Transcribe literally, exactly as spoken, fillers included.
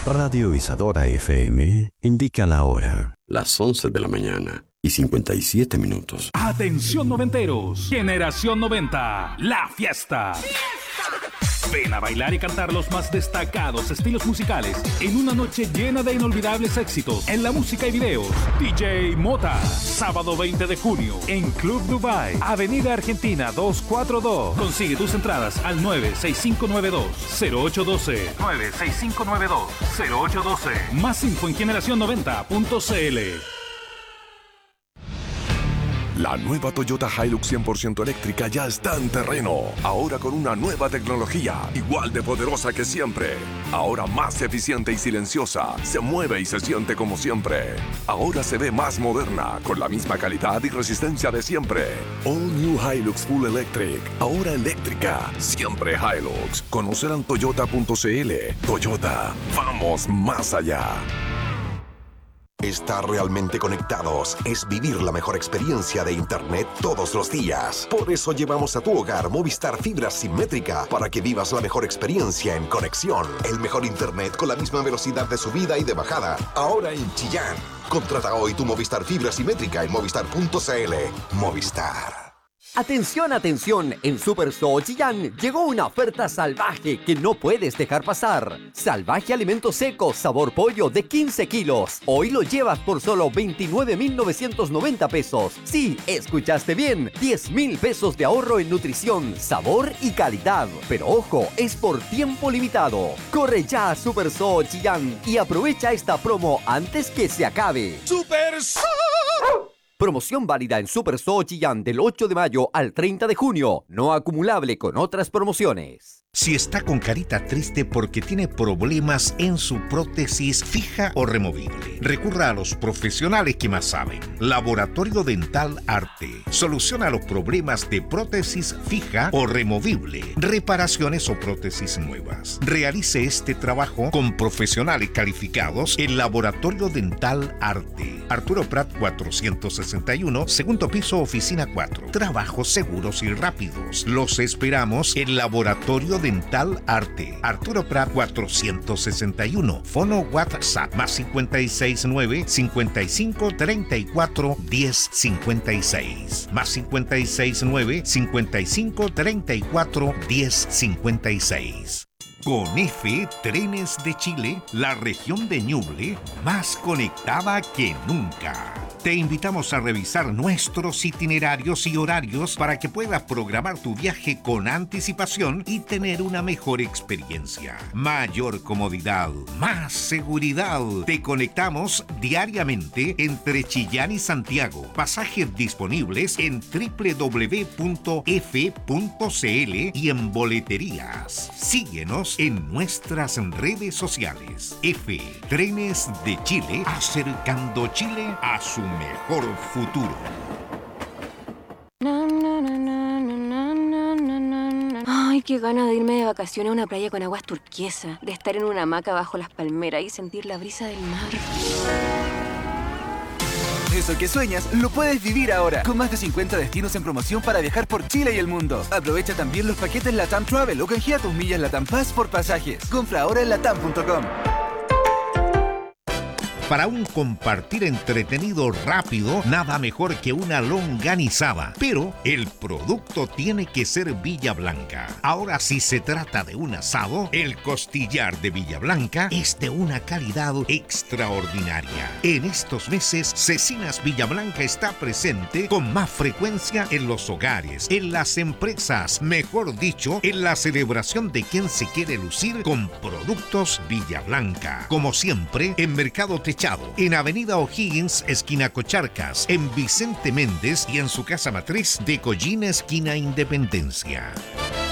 Radio Isadora F M indica la hora. Las once de la mañana y cincuenta y siete minutos. Atención noventeros, Generación noventa, la fiesta. Ven a bailar y cantar los más destacados estilos musicales en una noche llena de inolvidables éxitos en la música y videos. D J Mota, sábado veinte de junio en Club Dubai, Avenida Argentina doscientos cuarenta y dos. Consigue tus entradas al nueve seis cinco nueve dos cero ocho uno dos. nueve seis cinco nueve dos cero ocho uno dos. Más info en generación noventa punto c l. La nueva Toyota Hilux cien por ciento eléctrica ya está en terreno. Ahora con una nueva tecnología, igual de poderosa que siempre. Ahora más eficiente y silenciosa. Se mueve y se siente como siempre. Ahora se ve más moderna, con la misma calidad y resistencia de siempre. All New Hilux Full Electric. Ahora eléctrica. Siempre Hilux. Conocerán toyota punto c l. Toyota. Vamos más allá. Estar realmente conectados es vivir la mejor experiencia de Internet todos los días. Por eso llevamos a tu hogar Movistar Fibra Simétrica para que vivas la mejor experiencia en conexión. El mejor Internet con la misma velocidad de subida y de bajada. Ahora en Chillán. Contrata hoy tu Movistar Fibra Simétrica en movistar punto c l. Movistar. Atención, atención, en Super Zoo Chillán llegó una oferta salvaje que no puedes dejar pasar. Salvaje alimento seco, sabor pollo de quince kilos. Hoy lo llevas por solo veintinueve mil novecientos noventa pesos. Sí, escuchaste bien, diez mil pesos de ahorro en nutrición, sabor y calidad. Pero ojo, es por tiempo limitado. Corre ya a Super Zoo Chillán y aprovecha esta promo antes que se acabe. ¡Super Zoo! Promoción válida en Super Zoo Chillán del ocho de mayo al treinta de junio. No acumulable con otras promociones. Si está con carita triste porque tiene problemas en su prótesis fija o removible, recurra a los profesionales que más saben. Laboratorio Dental Arte. Soluciona los problemas de prótesis fija o removible, reparaciones o prótesis nuevas. Realice este trabajo con profesionales calificados en Laboratorio Dental Arte. Arturo Prat cuatrocientos sesenta y uno, segundo piso, oficina cuatro. Trabajos seguros y rápidos. Los esperamos en Laboratorio Dental Arte. Arturo Prat cuatrocientos sesenta y uno. Fono WhatsApp más cincuenta y seis nueve, cincuenta y cinco, treinta y cuatro, diez, cincuenta y seis. Más cincuenta y seis nueve, cincuenta y cinco, treinta y cuatro, diez, cincuenta y seis. Con F, Trenes de Chile, la región de Ñuble más conectada que nunca. Te invitamos a revisar nuestros itinerarios y horarios para que puedas programar tu viaje con anticipación y tener una mejor experiencia. Mayor comodidad, más seguridad. Te conectamos diariamente entre Chillán y Santiago. Pasajes disponibles en doble u doble u doble u punto f punto c l y en boleterías. Síguenos en nuestras redes sociales. F, Trenes de Chile, acercando Chile a su mejor futuro. Ay, qué gana de irme de vacaciones a una playa con aguas turquesas, de estar en una hamaca bajo las palmeras y sentir la brisa del mar. Eso que sueñas, lo puedes vivir ahora, con más de cincuenta destinos en promoción para viajar por Chile y el mundo. Aprovecha también los paquetes LATAM Travel o canjea tus millas LATAM Pass por pasajes. Compra ahora en latam punto com. Para un compartir entretenido rápido, nada mejor que una longanizada. Pero el producto tiene que ser Villa Blanca. Ahora, si se trata de un asado, el costillar de Villa Blanca es de una calidad extraordinaria. En estos meses, Cecinas Villa Blanca está presente con más frecuencia en los hogares, en las empresas, mejor dicho, en la celebración de quien se quiere lucir con productos Villa Blanca. Como siempre, en Mercado Techado, en Avenida O'Higgins, esquina Cocharcas, en Vicente Méndez y en su casa matriz de Collín, esquina Independencia.